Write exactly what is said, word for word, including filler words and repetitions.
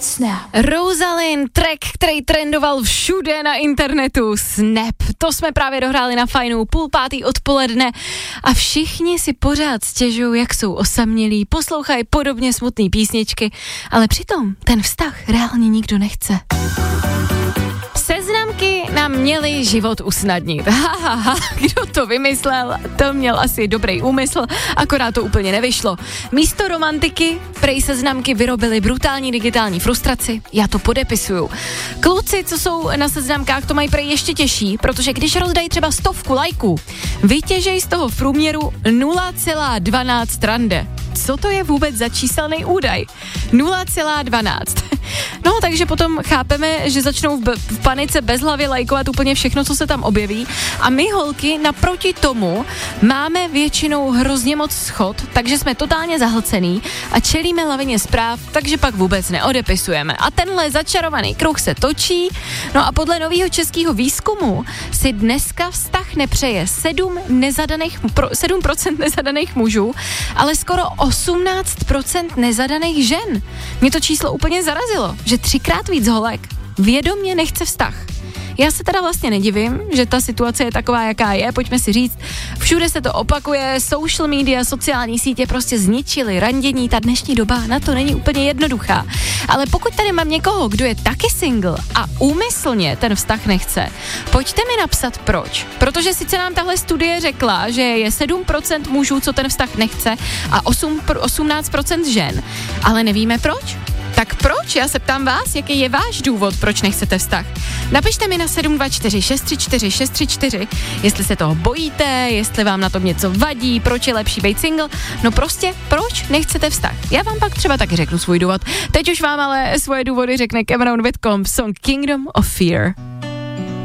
Snap. Rosalind, track, který trendoval všude na internetu, Snap. To jsme právě dohráli na Fajnu půl pátý odpoledne a všichni si pořád stěžují, jak jsou osamělí, poslouchají podobně smutné písničky, ale přitom ten vztah reálně nikdo nechce. Seznamky nám měly život usnadnit. Ha, ha, ha, kdo to vymyslel, to měl asi dobrý úmysl, akorát to úplně nevyšlo. Místo romantiky prej seznamky vyrobily brutální digitální frustraci, já to podepisuju. Kluci, co jsou na seznamkách, to mají prej ještě těžší, protože když rozdají třeba stovku lajků, vytěžej z toho v průměru nula celá dvanáct rande. Co to je vůbec za číselný údaj? nula celá dvanáct. No, takže potom chápeme, že začnou v, b- v panice bezhlavě lajkovat úplně všechno, co se tam objeví a my holky naproti tomu máme většinou hrozně moc schod, takže jsme totálně zahlcený a čelíme lavině zpráv, takže pak vůbec neodepisujeme. A tenhle začarovaný kruh se točí, no a podle nového českého výzkumu si dneska vztah nepřeje sedm nezadaných, pro, sedm procent nezadaných mužů, ale skoro osmnáct procent nezadaných žen. Mě to číslo úplně zarazilo, že třikrát víc holek vědomě nechce vztah. Já se teda vlastně nedivím, že ta situace je taková, jaká je, pojďme si říct, všude se to opakuje, social media, sociální sítě prostě zničily randění, ta dnešní doba na to není úplně jednoduchá. Ale pokud tady mám někoho, kdo je taky single a úmyslně ten vztah nechce, pojďte mi napsat proč. Protože sice nám tahle studie řekla, že je sedm procent mužů, co ten vztah nechce a osmnáct procent žen, ale nevíme proč. Tak proč? Já se ptám vás, jaký je váš důvod, proč nechcete vztah. Napište mi na sedm dva čtyři šest tři čtyři šest tři čtyři, jestli se toho bojíte, jestli vám na tom něco vadí, proč je lepší být single, no prostě proč nechcete vztah. Já vám pak třeba taky řeknu svůj důvod. Teď už vám ale svoje důvody řekne Cameron Whitcomb v song Kingdom of Fear.